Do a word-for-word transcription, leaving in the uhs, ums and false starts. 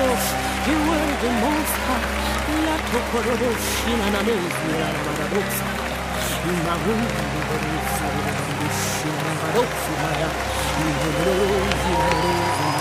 You were the most high. La tokoroshina na mezura na maradosa. Na wundi borosa na maradosa na maradosa.